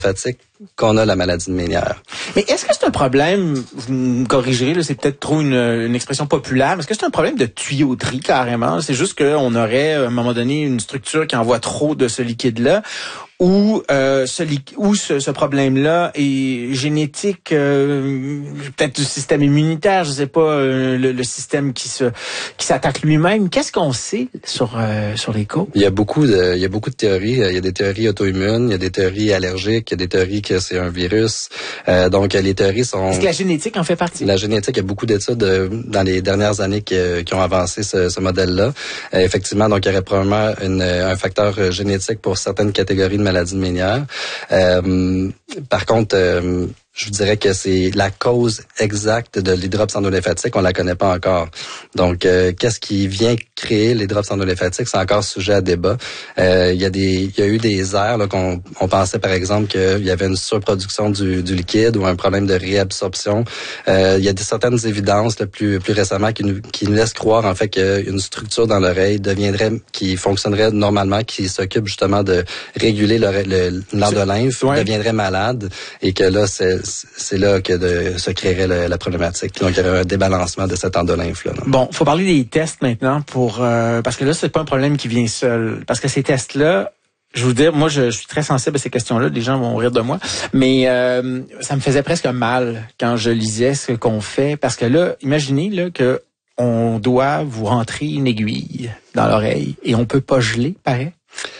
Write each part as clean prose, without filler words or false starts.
fatigue qu'on a la maladie de Ménière. Mais est-ce que c'est un problème, vous me corrigerez, là, c'est peut-être trop une expression populaire, mais est-ce que c'est un problème de tuyauterie carrément? C'est juste qu'on aurait, à un moment donné, une structure qui envoie trop de ce liquide-là, ou ce problème-là est génétique, peut-être du système immunitaire, je sais pas, le système qui s'attaque lui-même. Qu'est-ce qu'on sait sur les causes? Il y a beaucoup de théories. Il y a des théories auto-immunes, il y a des théories allergiques, il y a des théories que c'est un virus. Donc les théories sont. Est-ce que la génétique en fait partie? La génétique, il y a beaucoup d'études dans les dernières années qui ont avancé ce modèle-là. Effectivement, donc il y aurait probablement un facteur génétique pour certaines catégories de maladies de Ménière. Par contre, je vous dirais que c'est la cause exacte de l'hydrops endolymphatique, on la connaît pas encore. Donc, qu'est-ce qui vient créer l'hydrops endolymphatique, c'est encore sujet à débat. Il y a eu des airs là, qu'on pensait par exemple qu'il y avait une surproduction du liquide ou un problème de réabsorption. Il y a certaines évidences là, plus récemment qui nous laissent croire en fait qu'une structure dans l'oreille qui fonctionnerait normalement, qui s'occupe justement de réguler l'air de lymphe, deviendrait malade et que là c'est là que se créerait la problématique. Donc, il y aurait un débalancement de cet endolymphe-là. Bon, faut parler des tests maintenant parce que là, c'est pas un problème qui vient seul. Parce que ces tests-là, je vous dis, moi, je suis très sensible à ces questions-là. Les gens vont rire de moi. Mais ça me faisait presque mal quand je lisais ce qu'on fait. Parce que là, imaginez là que on doit vous rentrer une aiguille dans l'oreille et on peut pas geler, pareil.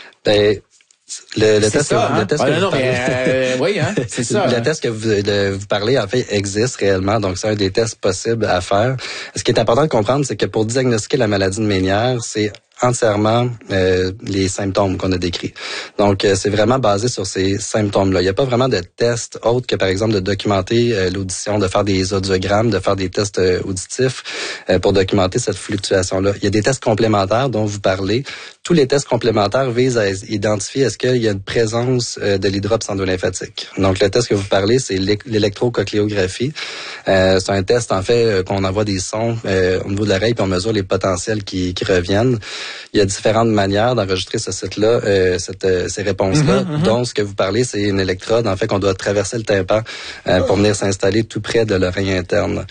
Le test que vous parlez, en fait, existe réellement. Donc, c'est un des tests possibles à faire. Ce qui est important de comprendre, c'est que pour diagnostiquer la maladie de Ménière, c'est entièrement les symptômes qu'on a décrits. Donc, c'est vraiment basé sur ces symptômes-là. Il n'y a pas vraiment de test autre que, par exemple, de documenter l'audition, de faire des audiogrammes, de faire des tests auditifs pour documenter cette fluctuation-là. Il y a des tests complémentaires dont vous parlez. Tous les tests complémentaires visent à identifier est-ce qu'il y a une présence de l'hydrops endolymphatique. Donc, le test que vous parlez, c'est l'électrocochléographie. C'est un test, en fait, qu'on envoie des sons au niveau de l'oreille puis on mesure les potentiels qui reviennent. Il y a différentes manières d'enregistrer ce site-là, ces réponses-là, dont ce que vous parlez, c'est une électrode, en fait, qu'on doit traverser le tympan pour venir s'installer tout près de l'oreille interne.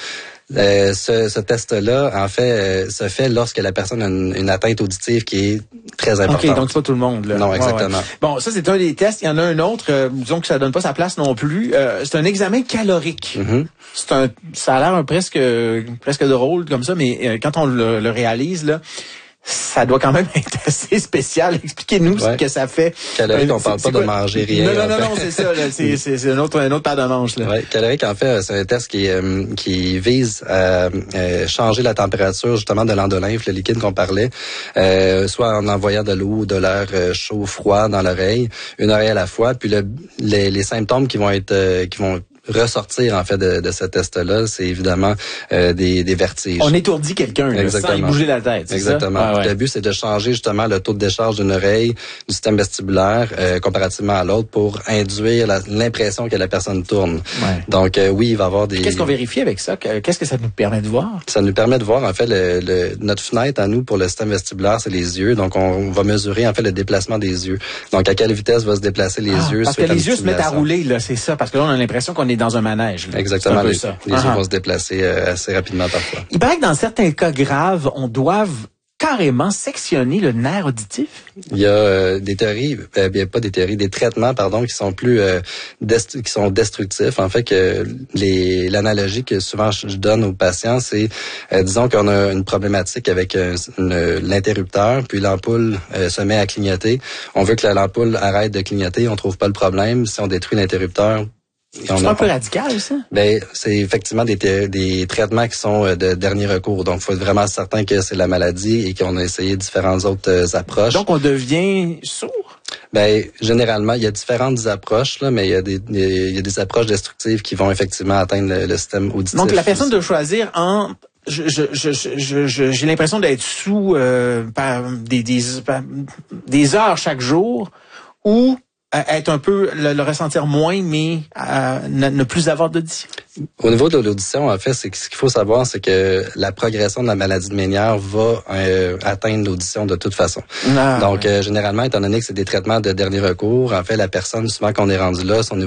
Ce test-là, en fait, se fait lorsque la personne a une atteinte auditive qui est très importante. OK, donc c'est pas tout le monde, là. Non, exactement. Ouais. Bon, ça, c'est un des tests. Il y en a un autre, disons que ça donne pas sa place non plus. C'est un examen calorique. Ça a l'air presque drôle comme ça, mais quand on le réalise, là, ça doit quand même être assez spécial. Expliquez-nous ce que ça fait. Calorique, on parle pas de manger rien. Non, c'est ça. Là, c'est une autre paire de manches. Là. Ouais, calorique, en fait, c'est un test qui vise à changer la température justement de l'endolymphe, le liquide qu'on parlait, soit en envoyant de l'eau ou de l'air chaud, froid dans l'oreille, une oreille à la fois. Puis les symptômes qui vont ressortir en fait de ce test-là, c'est évidemment des vertiges. On étourdit quelqu'un sans y bouger la tête. Exactement. Le but, c'est de changer justement le taux de décharge d'une oreille, du système vestibulaire, comparativement à l'autre, pour induire l'impression que la personne tourne. Ouais. Donc oui, il va y avoir des. Qu'est-ce qu'on vérifie avec ça? Qu'est-ce que ça nous permet de voir? Ça nous permet de voir en fait notre fenêtre à nous pour le système vestibulaire, c'est les yeux. Donc on va mesurer en fait le déplacement des yeux. Donc à quelle vitesse va se déplacer les yeux? Parce que les yeux se mettent à rouler, là, c'est ça. Parce que là, on a l'impression qu'on est dans un manège. Là. Exactement. Les yeux vont se déplacer assez rapidement parfois. Il paraît que dans certains cas graves, on doit carrément sectionner le nerf auditif. Il y a des théories, des traitements, qui sont qui sont destructifs. En fait, que l'analogie que souvent je donne aux patients, c'est disons qu'on a une problématique avec l'interrupteur, puis l'ampoule se met à clignoter. On veut que l'ampoule arrête de clignoter, on trouve pas le problème. Si on détruit l'interrupteur, c'est un peu radical, ça? C'est effectivement des traitements qui sont de dernier recours. Donc, il faut être vraiment certain que c'est la maladie et qu'on a essayé différentes autres approches. Donc, on devient sourd? Généralement, il y a différentes approches, là, mais il y a des approches destructives qui vont effectivement atteindre le système auditif. Donc, la personne doit choisir j'ai l'impression d'être sous par des heures chaque jour ou être un peu le ressentir moins, mais ne plus avoir d'audition. Au niveau de l'audition, en fait, ce qu'il faut savoir, c'est que la progression de la maladie de Ménière va atteindre l'audition de toute façon. Donc, généralement, étant donné que c'est des traitements de dernier recours, en fait, la personne, souvent qu'on est rendu là, son